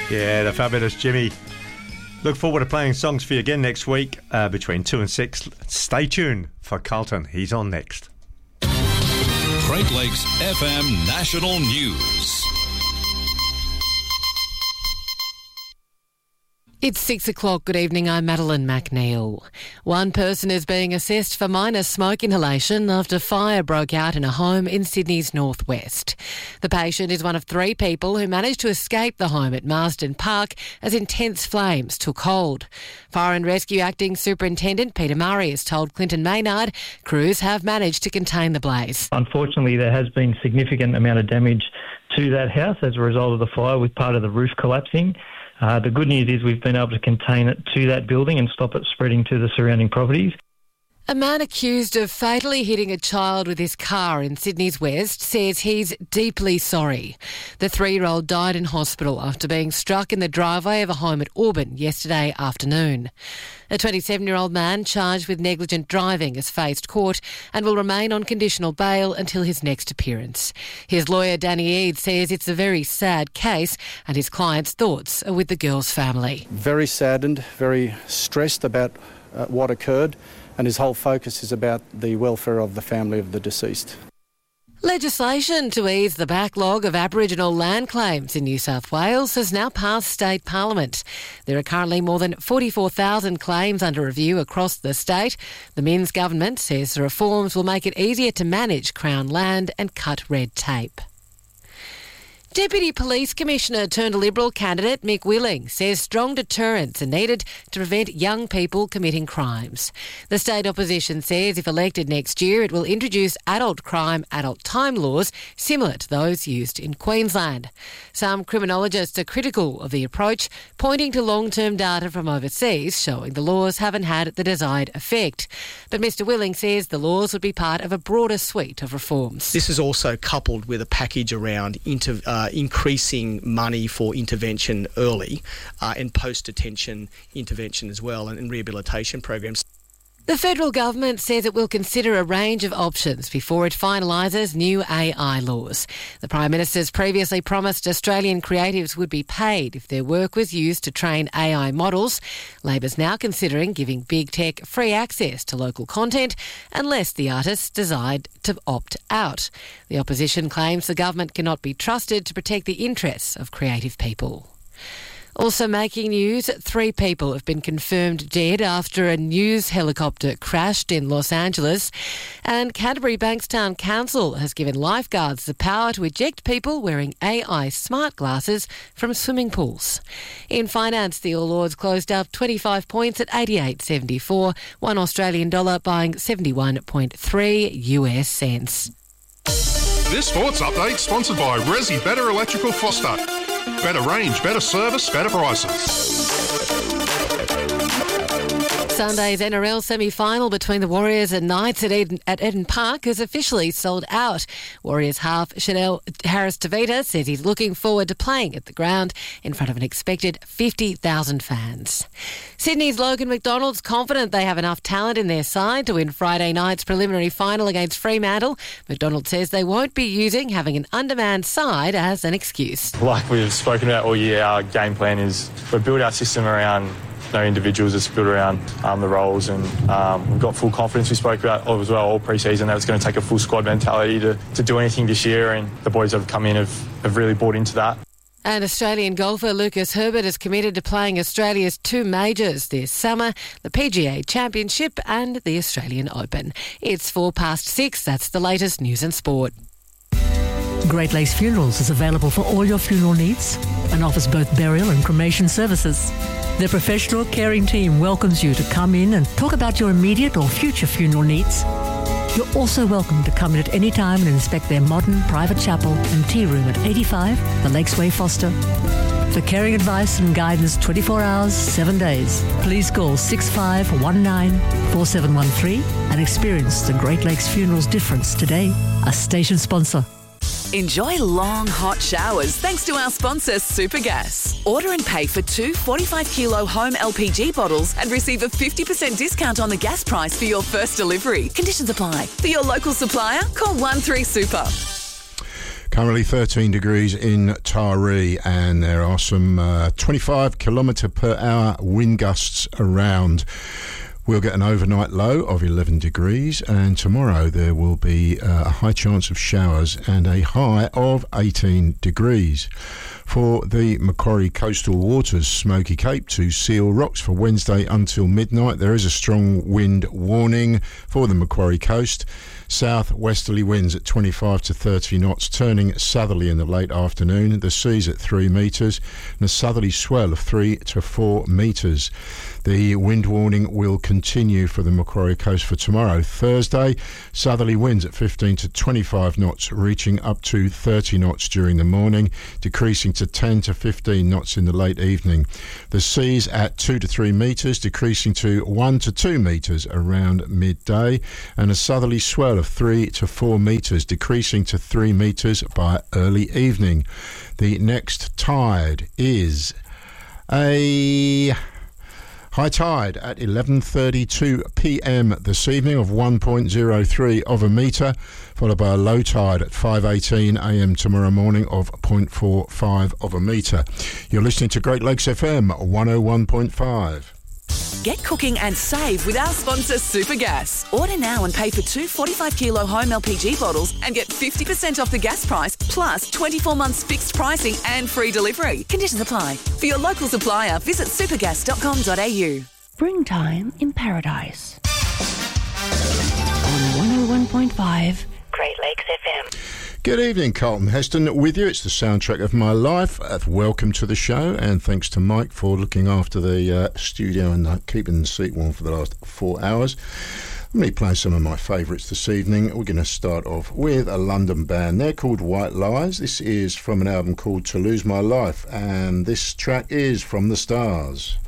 Yeah, the fabulous Jimmy. Look forward to playing songs for you again next week between 2 and 6. Stay tuned for Carlton. He's on next. Great Lakes FM National News. It's 6 o'clock. Good evening. I'm Madeline McNeil. One person is being assessed for minor smoke inhalation after fire broke out in a home in Sydney's northwest. The patient is one of 3 people who managed to escape the home at Marsden Park as intense flames took hold. Fire and Rescue Acting Superintendent Peter Murray has told Clinton Maynard crews have managed to contain the blaze. Unfortunately, there has been significant amount of damage to that house as a result of the fire, with part of the roof collapsing. The good news is we've been able to contain it to that building and stop it spreading to the surrounding properties. A man accused of fatally hitting a child with his car in Sydney's West says he's deeply sorry. The 3-year-old died in hospital after being struck in the driveway of a home at Auburn yesterday afternoon. A 27-year-old man charged with negligent driving has faced court and will remain on conditional bail until his next appearance. His lawyer Danny Eade says it's a very sad case and his client's thoughts are with the girl's family. Very saddened, very stressed about what occurred, and his whole focus is about the welfare of the family of the deceased. Legislation to ease the backlog of Aboriginal land claims in New South Wales has now passed state parliament. There are currently more than 44,000 claims under review across the state. The Minns government says the reforms will make it easier to manage Crown land and cut red tape. Deputy Police Commissioner turned Liberal candidate Mick Willing says strong deterrents are needed to prevent young people committing crimes. The state opposition says if elected next year, it will introduce adult crime, adult time laws similar to those used in Queensland. Some criminologists are critical of the approach, pointing to long-term data from overseas showing the laws haven't had the desired effect. But Mr Willing says the laws would be part of a broader suite of reforms. This is also coupled with a package around increasing money for intervention early and post-detention intervention as well, and rehabilitation programs. The federal government says it will consider a range of options before it finalises new AI laws. The Prime Minister's previously promised Australian creatives would be paid if their work was used to train AI models. Labor's now considering giving big tech free access to local content unless the artists decide to opt out. The opposition claims the government cannot be trusted to protect the interests of creative people. Also making news, 3 people have been confirmed dead after a news helicopter crashed in Los Angeles, and Canterbury Bankstown Council has given lifeguards the power to eject people wearing AI smart glasses from swimming pools. In finance, the All Ords closed up 25 points at 88.74, $1 Australian dollar buying 71.3 US cents. This sports update sponsored by Resi Better Electrical Foster. Better range, better service, better prices. Sunday's NRL semi-final between the Warriors and Knights at Eden Park has officially sold out. Warriors half Chanel Harris-Tavita says he's looking forward to playing at the ground in front of an expected 50,000 fans. Sydney's Logan McDonald's confident they have enough talent in their side to win Friday night's preliminary final against Fremantle. McDonald says they won't be using having an undermanned side as an excuse. Like we've spoken about all year, our game plan is we build our system around individuals, it's built around the roles, and we've got full confidence. We spoke about as well all pre-season that it's going to take a full squad mentality to do anything this year, and the boys that have come in have really bought into that. And Australian golfer Lucas Herbert is committed to playing Australia's 2 majors this summer, the PGA Championship and the Australian Open. It's 6:04. That's the latest news and sport. Great Lakes Funerals is available for all your funeral needs and offers both burial and cremation services. Their professional caring team welcomes you to come in and talk about your immediate or future funeral needs. You're also welcome to come in at any time and inspect their modern private chapel and tea room at 85 The Lakes Way, Foster. For caring advice and guidance 24 hours, 7 days, please call 6519 4713 and experience the Great Lakes Funerals difference today. A station sponsor. Enjoy long, hot showers thanks to our sponsor, Supergas. Order and pay for 2 45-kilo home LPG bottles and receive a 50% discount on the gas price for your first delivery. Conditions apply. For your local supplier, call 13-SUPER. Currently 13 degrees in Taree, and there are some 25 kilometre per hour wind gusts around. We'll get an overnight low of 11 degrees, and tomorrow there will be a high chance of showers and a high of 18 degrees. For the Macquarie Coastal Waters, Smoky Cape to Seal Rocks for Wednesday until midnight, there is a strong wind warning for the Macquarie Coast. South-westerly winds at 25 to 30 knots, turning southerly in the late afternoon. The sea's at 3 metres and a southerly swell of 3 to 4 metres. The wind warning will continue for the Macquarie Coast for tomorrow, Thursday. Southerly winds at 15 to 25 knots, reaching up to 30 knots during the morning, decreasing to 10 to 15 knots in the late evening. The sea's at 2 to 3 metres, decreasing to 1 to 2 metres around midday, and a southerly swell of 3 to 4 metres, decreasing to 3 metres by early evening. The next tide is a high tide at 11:32 p.m. this evening of 1.03 of a metre, followed by a low tide at 5:18 a.m. tomorrow morning of 0.45 of a metre. You're listening to Great Lakes FM 101.5. Get cooking and save with our sponsor Supergas. Order now and pay for 2 45-kilo home LPG bottles and get 50% off the gas price, plus 24 months fixed pricing and free delivery. Conditions apply. For your local supplier, visit supergas.com.au. Springtime in paradise. On 101.5 Great Lakes FM. Good evening, Carlton Heston with you. It's the soundtrack of my life. Welcome to the show, and thanks to Mike for looking after the studio and keeping the seat warm for the last 4 hours. I'm going to play some of my favourites this evening. We're going to start off with a London band. They're called White Lies. This is from an album called To Lose My Life, and this track is From the Stars.